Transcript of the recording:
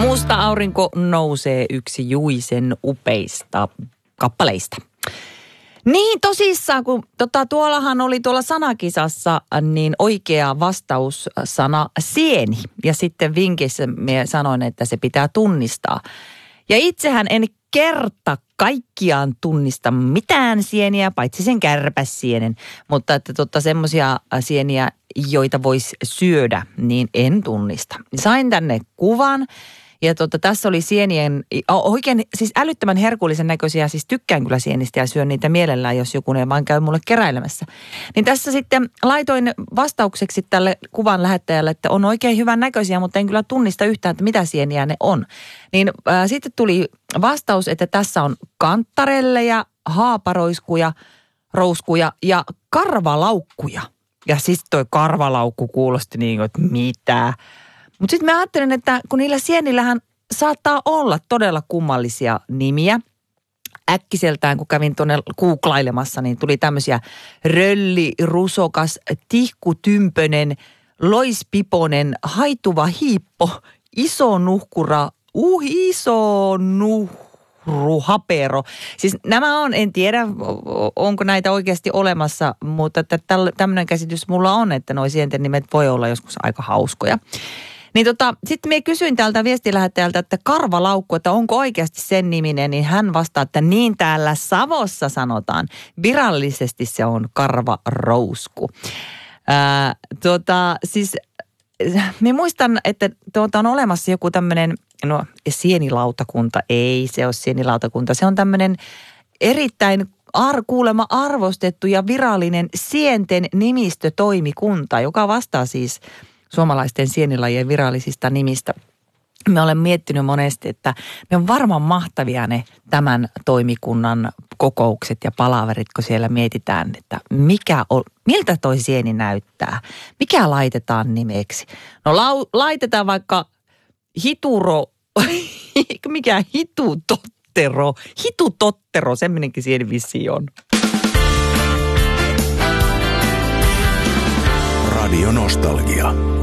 Musta aurinko nousee, yksi Juisen upeista kappaleista. Niin tosissaan, kun tuollahan oli tuolla sanakisassa niin oikea vastaussana sieni. Ja sitten vinkissä minä sanoin, että se pitää tunnistaa. Ja itsehän en kerta kaikkiaan tunnista mitään sieniä, paitsi sen kärpäsienen. Mutta että semmoisia sieniä, joita voisi syödä, niin en tunnista. Sain tänne kuvan. Ja tässä oli sienien, oikein siis älyttömän herkullisen näköisiä, siis tykkään kyllä sienistä ja syön niitä mielellään, jos joku ne vaan käy mulle keräilemässä. Niin tässä sitten laitoin vastaukseksi tälle kuvan lähettäjälle, että on oikein hyvän näköisiä, mutta en kyllä tunnista yhtään, että mitä sieniä ne on. Niin sitten tuli vastaus, että tässä on kantarelleja, haaparoiskuja, rouskuja ja karvalaukkuja. Ja siis toi karvalaukku kuulosti niin kuin, että mitä? Mutta sitten mä ajattelin, että kun niillä sienillähän saattaa olla todella kummallisia nimiä. Äkkiseltään, kun kävin tuonne googlailemassa, niin tuli tämmöisiä rölli, rusokas, tihkutympönen, loispiponen, haituva hiippo, iso nuhkura, iso nuhruhapero. Siis nämä on, en tiedä, onko näitä oikeasti olemassa, mutta tämmöinen käsitys mulla on, että nuo sienten nimet voi olla joskus aika hauskoja. Niin sitten minä kysyin täältä viestilähettäjältä, että karvalaukku, että onko oikeasti sen niminen, niin hän vastaa, että niin täällä Savossa sanotaan. Virallisesti se on karvarousku. Siis minä muistan, että on olemassa joku tämmöinen, no sienilautakunta, ei se ole sienilautakunta, se on tämmöinen erittäin kuulemma arvostettu ja virallinen sienten nimistötoimikunta, joka vastaa siis suomalaisten sienilajien virallisista nimistä. Me olen miettinyt monesti, että ne on varmaan mahtavia ne tämän toimikunnan kokoukset ja palaverit, kun siellä mietitään, että miltä toi sieni näyttää, mikä laitetaan nimeksi. No laitetaan vaikka mikä hitutottero, semminenkin sieni vissi on. Radio Nostalgia.